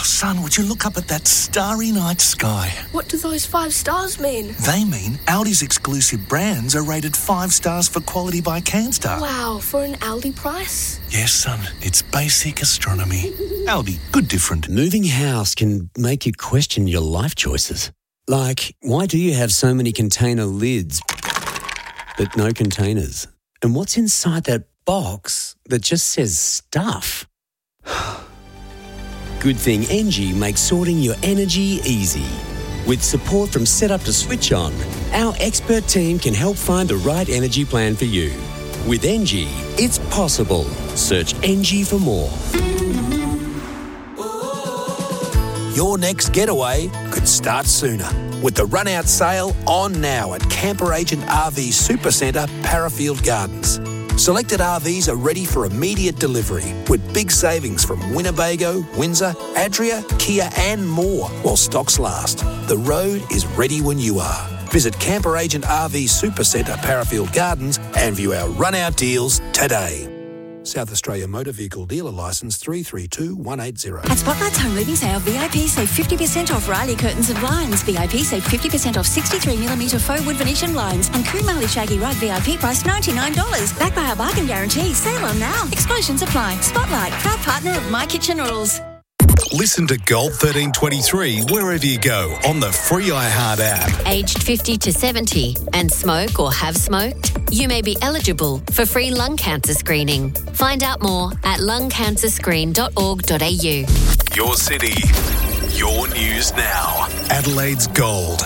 son, would you look up at that starry night sky? What do those 5 stars mean? They mean Audi's exclusive brands are rated 5 stars for quality by Canstar. Wow, for an Aldi price? Yes, son, it's basic astronomy. Aldi, good different. Moving house can make you question your life choices. Like, why do you have so many container lids but no containers? And what's inside that box that just says stuff? Good thing Engie makes sorting your energy easy. With support from Setup to Switch On, our expert team can help find the right energy plan for you. With Engie, it's possible. Search Engie for more. Your next getaway could start sooner with the run-out sale on now at Camper Agent RV Supercentre, Parafield Gardens. Selected RVs are ready for immediate delivery with big savings from Winnebago, Windsor, Adria, Kia and more while stocks last. The road is ready when you are. Visit Camper Agent RV Supercentre, Parafield Gardens and view our run-out deals today. South Australia Motor Vehicle Dealer Licence 332180. At Spotlight's Home Living Sale, VIP save 50% off Riley curtains and blinds. VIP save 50% off 63mm faux wood Venetian blinds. And Kumali Shaggy Rug VIP price $99. Backed by our bargain guarantee. Sale on now. Exclusions apply. Spotlight, proud partner of My Kitchen Rules. Listen to Gold 1323 wherever you go on the free iHeart app. Aged 50 to 70 and smoke or have smoked? You may be eligible for free lung cancer screening. Find out more at lungcancerscreen.org.au. Your city, your news now. Adelaide's Gold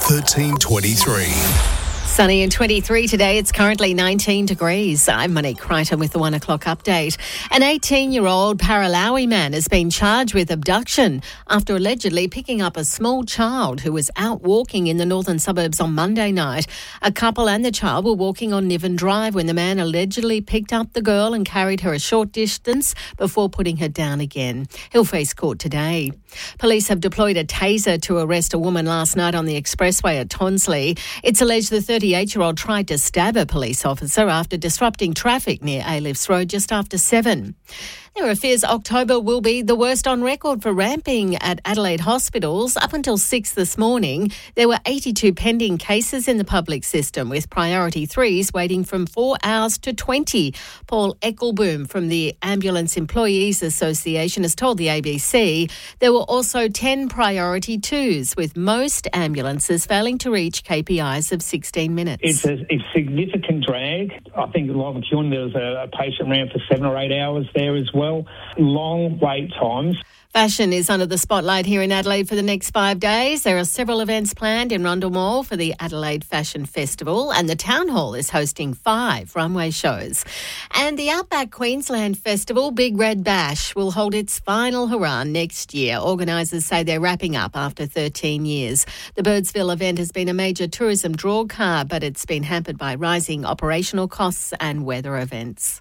1323. Sunny and 23 today. It's currently 19 degrees. I'm Monique Crichton with the 1 o'clock update. An 18-year-old Paralawi man has been charged with abduction after allegedly picking up a small child who was out walking in the northern suburbs on Monday night. A couple and the child were walking on Niven Drive when the man allegedly picked up the girl and carried her a short distance before putting her down again. He'll face court today. Police have deployed a taser to arrest a woman last night on the expressway at Tonsley. It's alleged the 38-year-old tried to stab a police officer after disrupting traffic near A-Lifts Road just after 7. There are fears October will be the worst on record for ramping at Adelaide hospitals. Up until 6 this morning, there were 82 pending cases in the public system, with priority 3s waiting from 4 hours to 20. Paul Eckelboom from the Ambulance Employees Association has told the ABC there were also 10 priority 2s, with most ambulances failing to reach KPIs of 16 minutes. It's a significant drag. I think like McEwen, there was a patient ran for 7 or 8 hours there as well. Long wait times. Fashion is under the spotlight here in Adelaide for the next 5 days. There are several events planned in Rundle Mall for the Adelaide Fashion Festival, and the Town Hall is hosting 5 runway shows. And the Outback Queensland Festival Big Red Bash will hold its final hurrah next year. Organisers say they're wrapping up after 13 years. The Birdsville event has been a major tourism draw card, but it's been hampered by rising operational costs and weather events.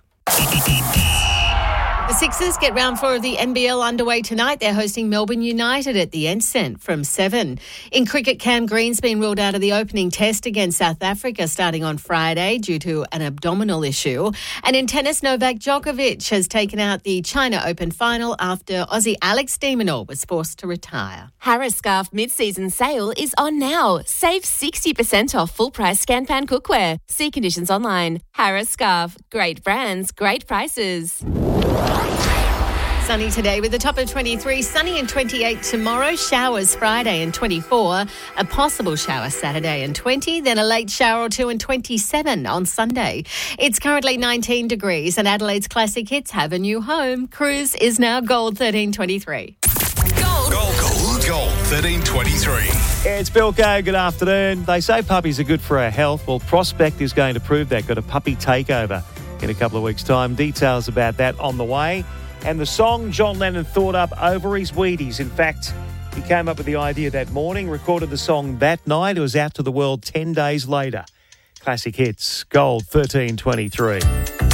The Sixers get round 4 of the NBL underway tonight. They're hosting Melbourne United at the Enceinte from 7. In cricket, Cam Green's been ruled out of the opening test against South Africa starting on Friday due to an abdominal issue. And in tennis, Novak Djokovic has taken out the China Open final after Aussie Alex de Minaur was forced to retire. Harris Scarf mid-season sale is on now. Save 60% off full-price Scanpan cookware. See conditions online. Harris Scarf. Great brands, great prices. Sunny today with a top of 23, sunny and 28 tomorrow, showers Friday and 24, a possible shower Saturday and 20, then a late shower or 2 and 27 on Sunday. It's currently 19 degrees and Adelaide's classic hits have a new home. Cruise is now Gold 1323. Gold 1323. It's Bill Gay. Good afternoon. They say puppies are good for our health. Well, Prospect is going to prove that. Got a puppy takeover in a couple of weeks' time. Details about that on the way. And the song John Lennon thought up over his Wheaties. In fact, he came up with the idea that morning, recorded the song that night. It was out to the world 10 days later. Classic hits, Gold 1323.